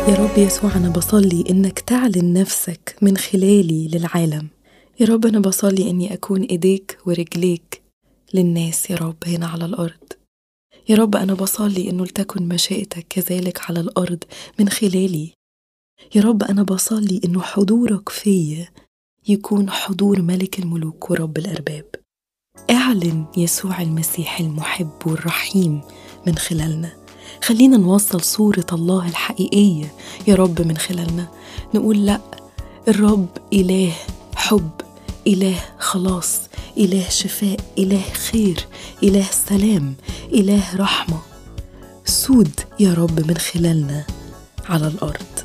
يا رب يسوع، أنا بصلي إنك تعلن نفسك من خلالي للعالم. يا رب أنا بصلي إني أكون إيديك ورجليك للناس يا رب هنا على الأرض. يا رب أنا بصلي إنه لتكن مشيئتك كذلك على الأرض من خلالي. يا رب أنا بصلي إنه حضورك فيا يكون حضور ملك الملوك ورب الأرباب. اعلن يسوع المسيح المحب والرحيم من خلالنا. خلينا نوصل صورة الله الحقيقية يا رب من خلالنا. نقول لأ، الرب إله حب، إله خلاص، إله شفاء، إله خير، إله سلام، إله رحمة. سود يا رب من خلالنا على الأرض.